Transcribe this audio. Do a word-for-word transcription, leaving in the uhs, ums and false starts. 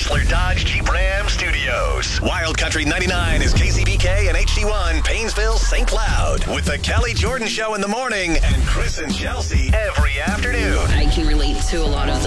Chrysler Dodge Jeep Ram Studios. Wild Country ninety-nine is K C B K and H D one, Painesville, Saint Cloud. With the Kelly Jordan Show in the morning and Chris and Chelsea every afternoon. I can relate to a lot of